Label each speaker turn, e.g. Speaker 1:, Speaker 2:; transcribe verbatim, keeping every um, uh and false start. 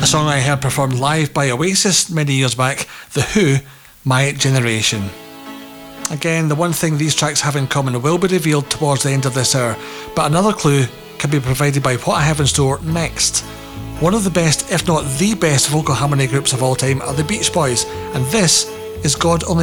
Speaker 1: a song I heard performed live by Oasis many years back, The Who, My Generation. Again, the one thing these tracks have in common will be revealed towards the end of this hour, but another clue can be provided by what I have in store next. One of the best, if not the best, vocal harmony groups of all time are the Beach Boys, and this is God Only